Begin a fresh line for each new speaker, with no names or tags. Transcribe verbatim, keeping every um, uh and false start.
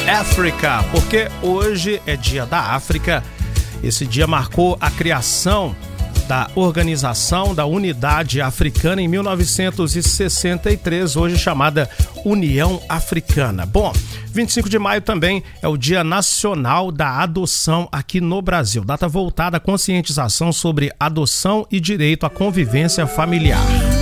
Africa, porque hoje é dia da África. Esse dia marcou a criação da Organização da Unidade Africana em mil novecentos e sessenta e três, hoje chamada União Africana. Bom, vinte e cinco de maio também é o Dia Nacional da Adoção aqui no Brasil, data voltada à conscientização sobre adoção e direito à convivência familiar.